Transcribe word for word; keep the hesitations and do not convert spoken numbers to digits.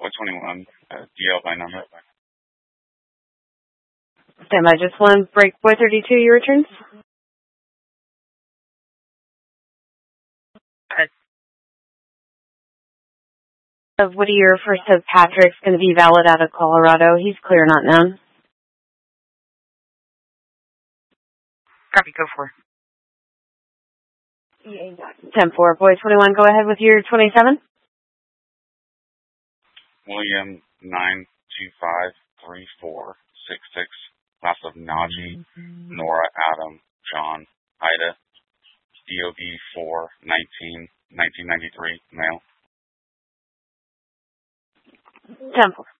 four twenty-one, uh, D L by number. Stand by just one break. four thirty-two, your returns? Of Whittier for Saint Patrick's going to be valid out of Colorado. He's clear, not known. Copy, go for ten four, boy twenty-one, go ahead with your twenty-seven. William nine two five three four six six. Class of Naji, Nora, Adam, John, Ida. D O B four nineteen nineteen ninety-three, male. ten four.